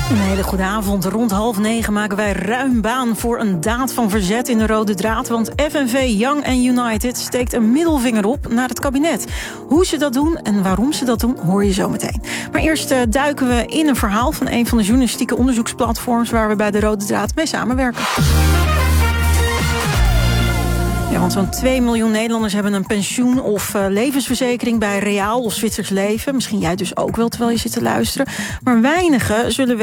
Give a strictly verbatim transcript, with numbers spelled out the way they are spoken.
Een hele goede avond. Rond half negen maken wij ruim baan voor een daad van verzet in de rode draad. Want F N V Young and United steekt een middelvinger op naar het kabinet. Hoe ze dat doen en waarom ze dat doen, hoor je zo meteen. Maar eerst uh, duiken we in een verhaal van een van de journalistieke onderzoeksplatforms waar we bij de rode draad mee samenwerken. Ja, want zo'n twee miljoen Nederlanders hebben een pensioen of uh, levensverzekering bij Reaal of Zwitsers Leven. Misschien jij dus ook wel, terwijl je zit te luisteren. Maar weinigen zullen